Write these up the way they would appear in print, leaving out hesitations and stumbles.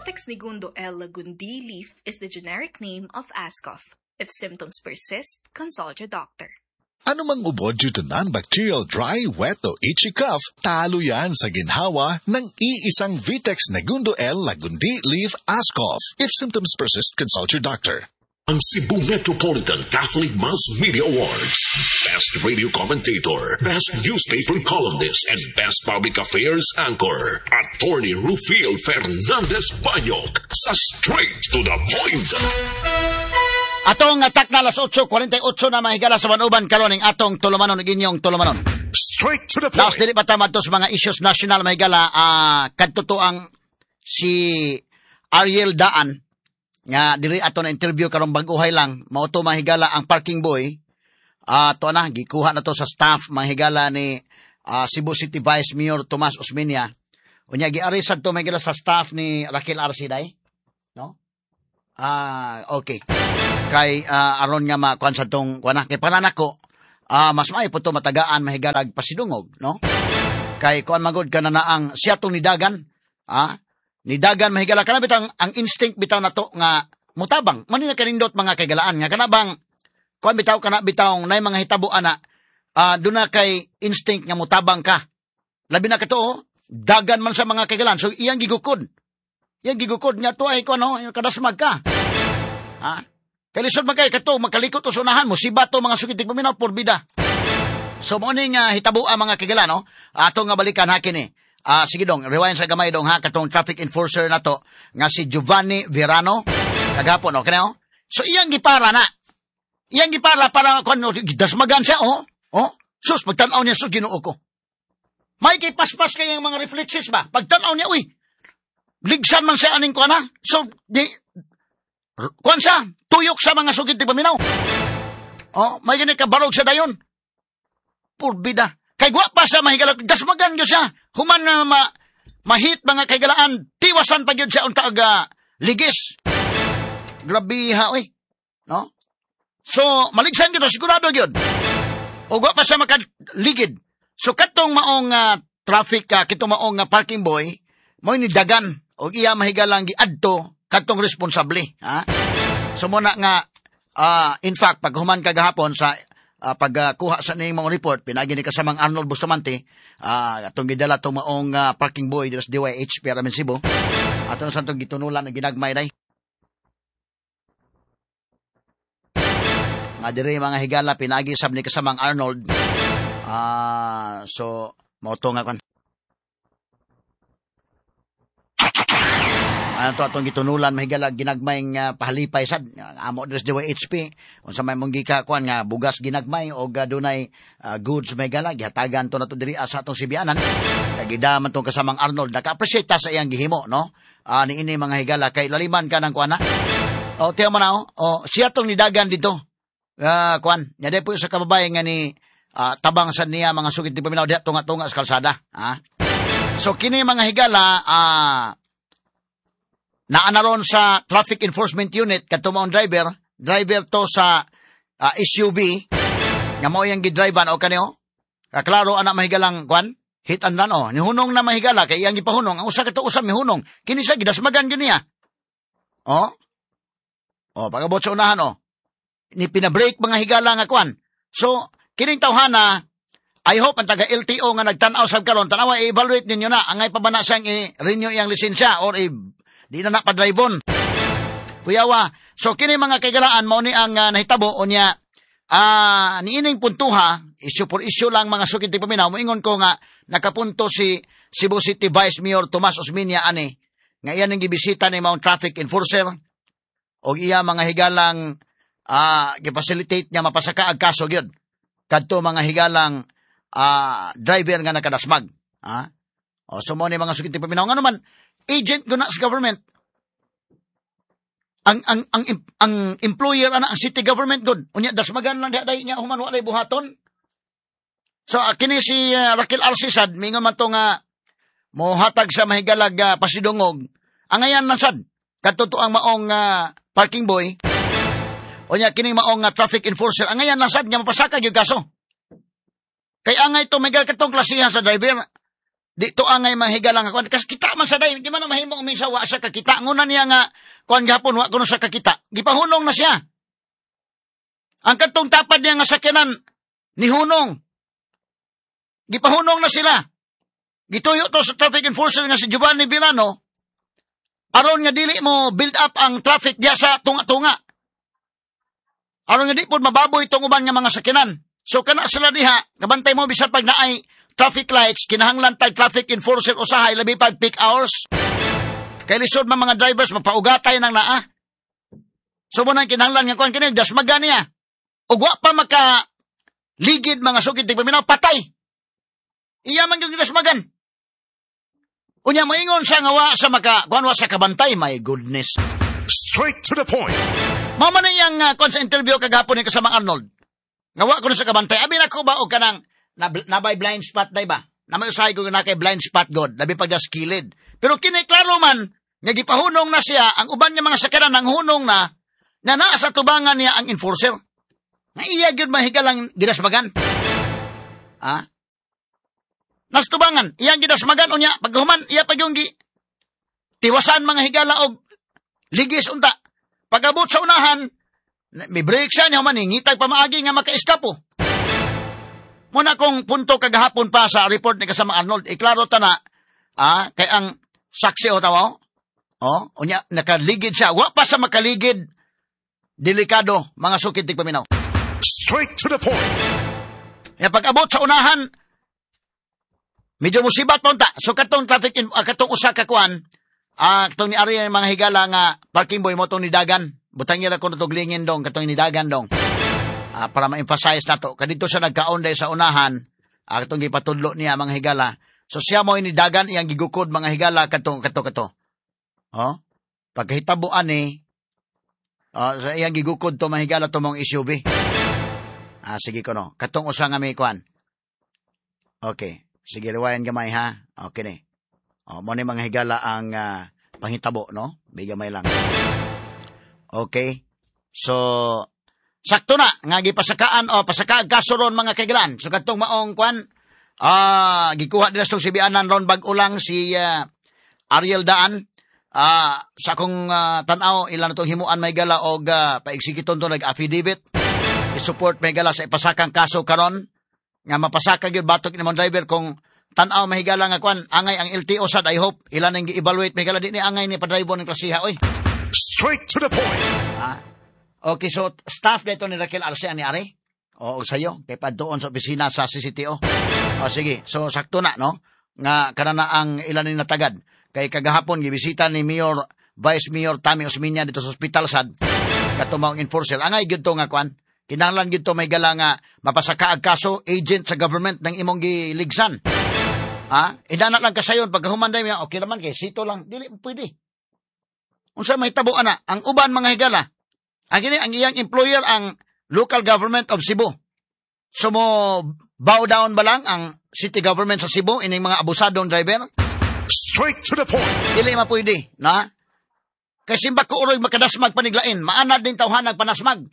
Vitex Negundo L. lagundi leaf is the generic name of Ascof. If symptoms persist, consult your doctor. Ano mang ubod due to non-bacterial dry, wet o itchy cough, talo yan sa ginhawa ng iisang Vitex Negundo L. lagundi leaf Ascof. If symptoms persist, consult your doctor. Ang Cebu Metropolitan Catholic Mass Media Awards. Best Radio Commentator, Best Newspaper Columnist, and Best Public Affairs Anchor. Attorney Rufiel Fernandez Banyok sa Straight to the Point. Atong atak na alas 8:48 na mahigala sa Manuban karon ning atong tulumanon ginyong tulumanon. Straight to the Laos point. dili pa tamad to sa mga issues national mahigala kadto to ang si Ariel Daan nga diri ato na interview karon bag-uhay lang mao to mahigala ang parking boy. To na gikuha na to sa staff mahigala ni Cebu City Vice Mayor Tomas Osmeña. Unya giarisad to mahigala sa staff ni Raquel Arsiday, no? Okay. Kay aron nga makuan sa tong kuan kay pananako mas may po to matagaan mahigalag pasidungog, no? Kay kuan magod ka na ang siya tong nidagan, nidagan mahigala kana bitang ang instinct bitaw nato nga mutabang man ni kanindot mga kagalaan nga kanabang kuan bitaw kana bitaw nay mga hitabo ana duna kay instinct nga mutabang ka labi na kato dagan man sa mga kagalaan so iyang gigukod nga to ay kuno kadasmag ka kalisod magkay kato makalikot usunahan mo si bato mga sugitig paminaw porbida so mo ni nga hitabo ang mga kagalaan no ato nga balikan hakin ni sige dong, rewind sa gamay dong ha, katong traffic enforcer na to, nga si Giovanni Verano, kagapon, okay na, So, iyang gipara na. Iyang gipara para, dasmagan siya, sus, pagtanaw niya, sus, ginoo ko. May kay paspas kayang mga reflexes ba? Pagtanaw niya, ligsan man siya aning kuana. So, kuan siya, tuyok sa mga sugid di paminaw. May gani kabarog sa dayon. Purbida. Kay guwapa sa mahigalag, dasmagan yun siya. Human na mahit mga kaigalaan, tiwasan pa yun siya unta ligis. Grabiha, no? So, maligsan yun, sigurado yun. O guwapa sa makaligid. So, katong maong traffic, kitong maong parking boy, mo ni dagan, o iya mahigalang giadto, katong responsable. So, muna nga, in fact, pag human kagahapon sa pagkuha sa ning mga report, pinagi ni kasamang Arnold Bustamante, atong gidala itong maong parking boy dito sa DYH, Piaramin Cebu. Ato na sa itong gitunulan na ginagmay day. Nga diri mga higala, pinagi sab ni kasamang Arnold. So, moto nga kan. Ano to atong gitunulan mahigala ginagmay nga pahalipay sad amo dres DYHP unsa may mong gikakuan nga bugas ginagmay o dunay goods mahigala gihatagan to nato diri sa atong sibianan kagidaman tong kasamang Arnold naka-appreciate ta sa iyang gihimo no niini mga higala kay laliman ka ng kuana tiyo man siya tong nidagan dito kuan nya po sa kababay nga ni tabang sa niya mga sugid ti paminaw diha tunga-tunga sa kalsada so kini mga higala naanaron sa Traffic Enforcement Unit katumaong driver to sa SUV nga mo yang gidrivean o kanyo kaklaro ana mahigalang kwan hit and run nihunong na mahigala kay iyang gipahunong ang usa kato usab mihunong kini sa gidasmagan gyud niya pagabot sa unahan ni pina-break mga higala nga kwan so kining tawhana I hope ang taga LTO nga nagtan-aw sab karon tanawa i-evaluate ninyo na angay pa ba na siyang i-renew iyang lisensya or di na napadribon. Kuyawa. So, kini mga kaigalaan, mo ni ang nahitabo o niya, niining puntuha, issue for issue lang mga sukit di paminaw, moingon ko nga, nakapunto si Cebu City Vice Mayor Tomas Osmeña, nga iyan ang gibisita ni Mount Traffic Enforcer, o iya mga higalang, gipacilitate niya mapasaka ag kaso yun. Kadto mga higalang, driver nga nakadasmag. So, mo ni mga sukit di paminaw, nga naman, agent guna sa government. Ang employer ang city government gud. Unya dasmagan lang day niya human walay buhaton. So kini si Raquel Arcisad mingon man to nga mohatag sa mahigalag pasidungog. Angayan na sad kadto ang maong parking boy. Unya kini maong traffic enforcer angayan na sad nga mapasaka gyud kaso. Kay angay to magal katong klasihan sa driver. dito angay mahigala nga kuan. Kas kita man sa day, di man na mahimong minsan wa sa kakita. Nguna niya nga, kuan gihapon, wa kuno sa kakita. Gipahunong na siya. Ang katong tapad niya nga sakyanan, ni Hunong. Gipahunong na sila. Gituyo to sa traffic enforcer nga si Giovanni Villano, aron nga dili mo build up ang traffic diya sa tunga-tunga. Aron nga di po mababoy itong uban nga mga sakyanan. So kana sila diha, kabantay mo bisan pag naay traffic lights, kinahanglan tag traffic enforcer usahay labi pag peak hours. Kay lisod man mga drivers magpaugatay nang naa. So mo nang kinahanglan nga kuan kini dasmagan niya. Ug wa pa maka ligid mga sukid tigpaminaw patay. Iya man gyud dasmagan. Unya moingon sa nga wa sa maka kuan wa sa kabantay, my goodness. Straight to the point. Mama na yang kuan sa interview kagapon ni kasama Arnold. Nga wa ko na sa kabantay. Abi nako ba og kanang nabay blind spot day ba? Na may usahay ko na kay blind spot god, labi pag skilled. Pero kini klaro man nga gipahunong na siya ang uban nga mga sakyanan nang hunong na naa sa tubangan niya ang enforcer. Nga iya gyud mahigalang gidasmagan. Ha? Nas tubangan, iya gidasmagan unya paghuman iya pag yung tiwasan mga higala og ligis unta. Pagabot sa unahan, may break siya niya maningitag pamaagi nga maka-eskapo. Muna kong punto kagahapon pa sa report ni kasama Arnold, iklaro ta na, kay ang saksi o tawa, unya, nakaligid siya. Wa pa sa makaligid, delikado, mga sukid tigpaminaw. Straight to the point. Kaya pag-abot sa unahan, medyo musibat pa unta. So katong traffic, katong usa kakuan, katong ni Ari ang mga higala nga parking boy mo itong nidagan. Butang nila kung itong lingin dong, katong nidagan dong. Para ma-emphasize na to. Kadito siya nagkaon day sa unahan, katong gipatudlo niya mga higala. So siya mo nidagan, iyang gigukod mga higala, kato. Pagkahitabuan so iyang gigukod to mga higala to mong SUV. Sige ko no. Katong usa nga may kuan. Okay. Sige, riwayan gamay ha. Okay ni. Mo ni mga higala ang panghitabo, no? Bigamay lang. Okay. So, sakto na. Nga gipasakaan o pasakaag kaso ron mga kaigalan. So, katong maong kwan, gikuha din sa sibianan ron bag-ulang si Ariel Daan. Sa akong tanaw, ilan itong himuan may gala o paigsikiton to nag-affidavit. I-support may gala sa ipasakang kaso karon nga mapasaka gyud batok ni mong driver kung tan-aw mahigala nga kwan angay ang LTO sad. I hope ilan ang gi-evaluate mahigala di ni angay ni padriver ng klasiha oy. Straight to the point. Okay, so staff dito ni Raquel Arce ni Ari o sayo kay padtuon sa opisina sa CCTO. Sige, so sakto na no nga kanana ang ilan ni natagad kay kagahapon gibisita ni Mayor Vice Mayor Tami Osmeña dito sa hospital sad katumang enforcer angay gyud to nga kwan. Kinahanglan gito may gala nga mapasakaag kaso agent sa government ng imong giligsan. Idana lang kasayon pagkahuman day okay naman kay sito lang dili pwede. Unsa mahitabo ana ang uban mga higala. Ang iyang employer ang local government of Cebu. So mo bow down ba lang ang city government sa Cebu ining mga abusadong driver? Straight to the point. Dili mapwede, na? Kasi simba ko uroy makadasmag paniglain, maanad din tawhanag panasmag.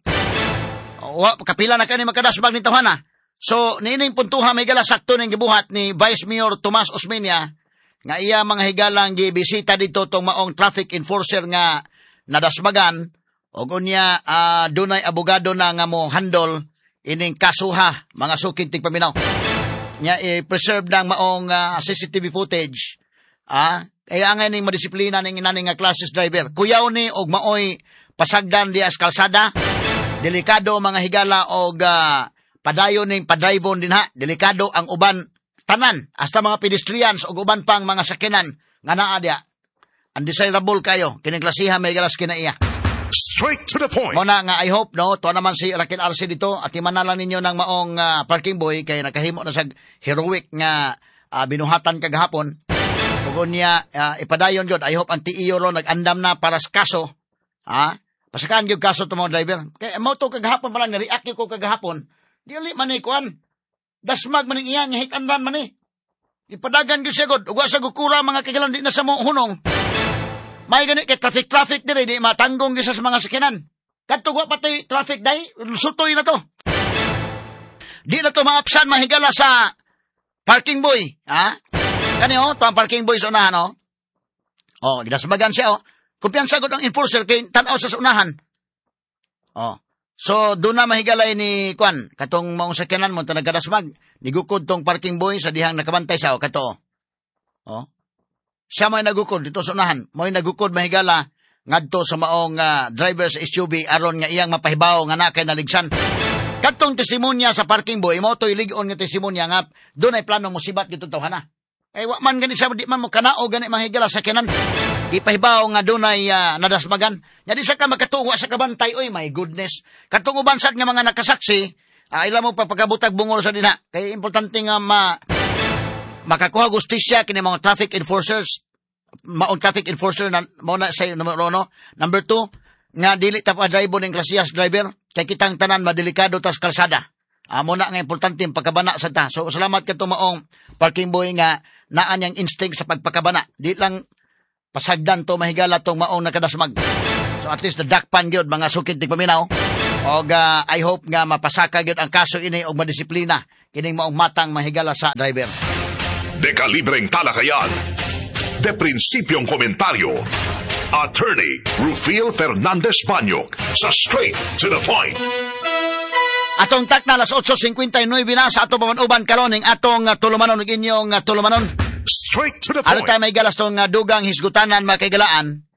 Kapila na kani makadasmag ni tawhana. So, nining puntuha may gala sakto ning gibuhat ni Vice Mayor Tomas Osmeña nga iya mga higalang gibisita dito tong maong traffic enforcer nga nadasmagan ug unya dunay abogado na nga mo handle ining kasuha mga sukid tigpaminaw. Nya i-preserve ng maong CCTV footage. Kaya angay ning madisiplina ning inaning nga classes driver. Kuyaw ni og maoy pasagdan di as kalsada. Delikado mga higala og padayon ning padrivon din ha. Delikado ang uban tanan hasta mga pedestrians og uban pang mga sakyanan nga naa dia. Undesirable kayo kining klasiha may galas kinaiya. Straight to the point. Muna nga I hope no to naman si Raquel Arce dito at imanalan ninyo ng maong parking boy kay nakahimo na sa heroic nga binuhatan kagahapon. Ug niya ipadayon gyud I hope ang TIO ro nag-andam na para sa kaso. Pasakaan gyud kaso to mga driver. Kay mo to kagahapon pa lang na-react ko kagahapon. Dili man ni kuan. Dasmag man iya nga hitandan man ni. Ipadagan gyud siya gud ug wa sa gukura mga kagalan di na sa mo hunong. May gani kay traffic dire di matanggong gyud sa mga sakyanan. Kadto wa pati traffic day sutoy na to. Di na to maapsan mahigala sa parking boy, Kani to ang parking boy sa unahan, ginasbagan siya, Kumpiyansa gud ang enforcer kay tan-aw sa unahan. So, doon na mahigalay ni Kwan, katong maong sakyanan mo, nagkadasmag, nigukod tong parking boy sa dihang nakabantay siya, kato. Siya may nagukod dito sa unahan, may nagukod mahigala, ngadto sa maong driver sa SUV, aron nga iyang mapahibaw nga na kay naligsan. Katong testimonya sa parking boy, mo to ilig-on nga testimonya nga, doon ay plano mo sibat dito tawhana. Ay, man gani sa di man mo kanao, gani mahigala sa sakyanan. Ipahibaw nga doon ay nadasmagan. Nga di sa ka makatuwa sa kabantay, oy, my goodness. Katong ubansad nga mga nakasaksi, ilan mo papagabutag bungol sa dina. Kaya importante nga makakuha justisya kini mga traffic enforcers, maong traffic enforcer na muna sa numero 1. Number 2, nga dili ta pa driver ng klasiyas driver, kay kitang tanan madelikado tas kalsada. Muna nga importante yung pagkabana sa ta. So, salamat ka maong parking boy nga naan yung instinct sa pagpakabana. Di lang pasagdan to mahigala tong maong nakadasmag. So at least nadakpan gyud mga sukid ti paminaw. Og I hope nga mapasaka gyud ang kaso ini og madisiplina kining maong matang mahigala sa driver. Dekalibreng talakayan. De prinsipyong komentaryo. Attorney Rufil Fernandez Banyok sa Straight to the Point. Atong tak na alas 8:59 na sa ato pamanuban karon ning atong tulumanon ug inyong tulumanon. Straight to the point. Ano tayo may galas tong dugang hisgutanan makaigalaan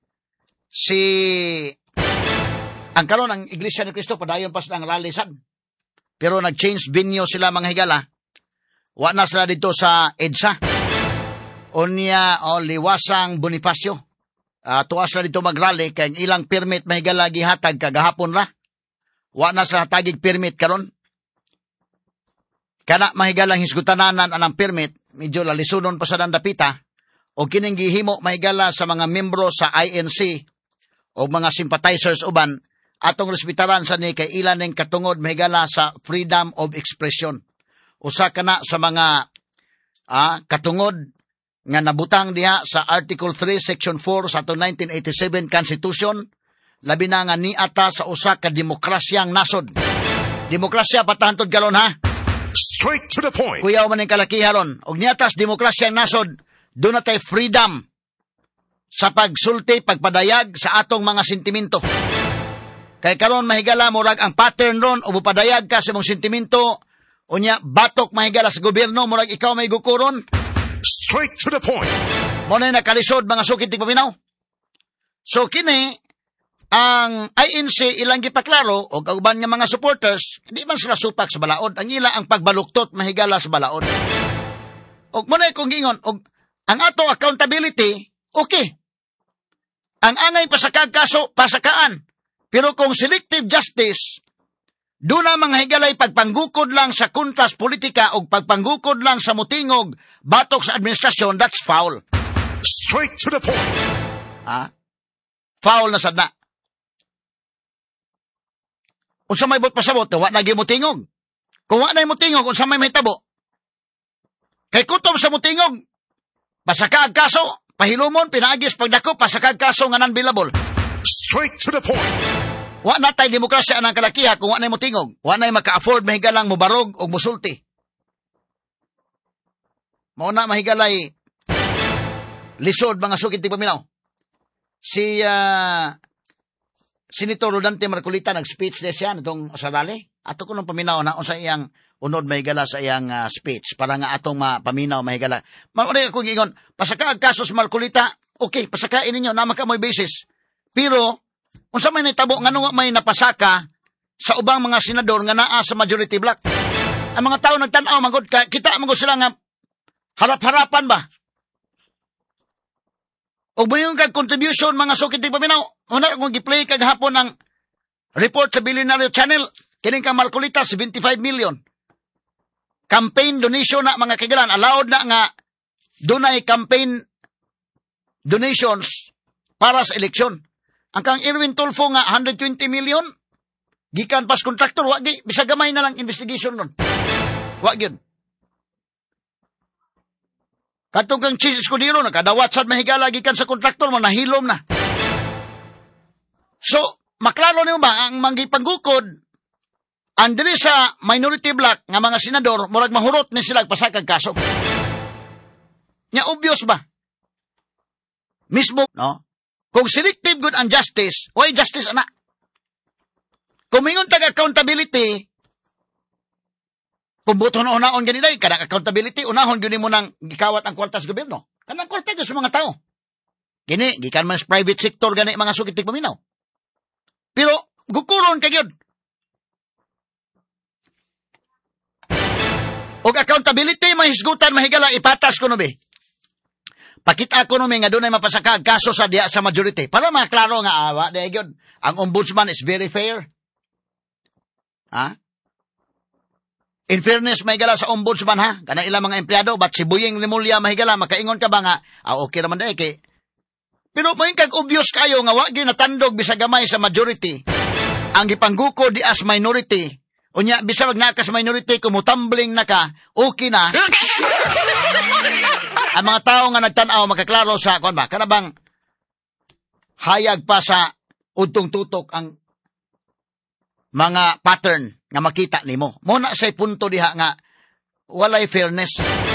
ang karon ang Iglesia ni Cristo padayon pas ng ralisan. Pero nag-change venue sila mga higala. Wa na sila dito sa EDSA. Onya Liwasang Bonifacio. Tuwa sila dito mag-rally kay ilang permit mahigala gihatag kagahapon ra. Wa na sa tagig permit karon. Kana mahigalang hisgutananan anang permit, medyo lalisunon pa sa dandapita, o kining gihimo mahigala sa mga membro sa INC o mga sympathizers uban, atong respetaran sa ni kay ilan ning katungod mahigala sa freedom of expression. Usa kana sa mga katungod nga nabutang diha sa Article 3, Section 4 sa atong 1987 Constitution, labi na nga niata sa usa ka demokrasyang nasod. Demokrasya patantod karon ha. Straight to the point. Kuyaw man ang kalakiharon. Og niatas demokrasyang nasod, doon na tayo freedom sa pagsulti, pagpadayag sa atong mga sentimento. Kay karon mahigala murag ang pattern ron o mupadayag ka sa mong sentimento, unya batok mahigala sa gobyerno, murag ikaw may gukuron. Straight to the point. Muna nakalisod mga sukit tig paminaw. So kini ang INC ilang gipaklaro o kauban nga mga supporters, hindi man sila supak sa balaod. Ang ila ang pagbaluktot mahigala sa balaod. O muna kung gingon, ang ato accountability, okay. Ang angay pasakag kaso, pasakaan. Pero kung selective justice, doon na mga higalay pagpanggukod lang sa kontras politika o pagpanggukod lang sa mutingog, batok sa administrasyon, that's foul. Straight to the point. Foul na sadna. Unsa may bot pasabot, wa na gimutingog. Kung wa na mutingog, unsa may mahitabo. Kay kutom sa mutingog, pasakag kaso, pahilumon, pinaagis, pagdako, pasakag kaso nga non-billable. Straight to the point. Wa na tay demokrasya anang kalakiha kung wa na mutingog. Wa na maka-afford mahigalang mubarog o musulti. Mao na mahigalay lisod mga sukit ti paminaw. Si Senator Rodante Marcolita nag-speech na siya nitong sa rally. Ato ko nung paminaw na unsa iyang unod mahigala sa iyang speech para nga atong paminaw mahigala. Maunay ako gingon, pasaka ang kaso sa Marcolita, okay, pasakain ninyo, naman ka mo'y basis. Pero, unsa may naitabo, nga nung may napasaka sa ubang mga senador nga naa sa majority block. Ang mga tao nagtanaw, magod, kita magod sila nga harap-harapan ba? O ba yung contribution mga sukit di paminaw? Una kung gi-play kagahapon ang report sa Billionaire Channel, kining kang Marcolita, 75 million. Campaign donation na mga kagalan. Allowed na nga dunay campaign donations para sa eleksyon. Ang kang Erwin Tulfo nga 120 million, gikan pas contractor, wagi, bisa gamay na lang investigation nun. Wag yun. Katong kang Chis Escudero, nakadawat sa mahigala, gikan sa contractor mo, nahilom na. So, maklaro niyo ba, ang manggipanggukod, ang dili sa minority block nga mga senador, murag mahurot ni sila pasakag kaso. Nya obvious ba? Mismo, no? Kung selective good ang justice, why justice ana? Kung mingon tag accountability, kung buto na unahon ganito, kanang accountability, unahon gini mo nang gikawat ang kwarta sa gobyerno. Kanang kwarta sa mga tao. Gini, gikan man sa private sector gani mga sukitig paminaw. Pero, gukuron ka yun. O accountability, mahisgutan, mahigala, ipatas ko no be. Pakita ko no nga doon ay mapasakag kaso sa diya sa majority. Para maklaro nga awa, dahil yun, ang ombudsman is very fair. Ha? In fairness, mahigala sa ombudsman ha, kanang ilang mga empleyado, but si Buying Rimulya mahigala, makaingon ka ba nga, okay naman dahil kay. Pero mo kag obvious kayo nga wag natandog bisag gamay sa majority. Ang gipangguko di as minority. Unya bisag nakas minority kumutambling na ka, okay na. Ang mga tao nga nagtan-aw makaklaro sa kon ba? Kana bang hayag pa sa udtong tutok ang mga pattern nga makita nimo. Mo na say punto diha nga walay fairness.